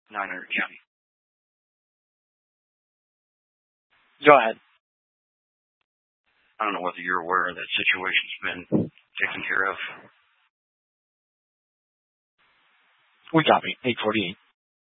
900 County. Go ahead. I don't know whether you're aware that situation's been taken care of. We copy. 848.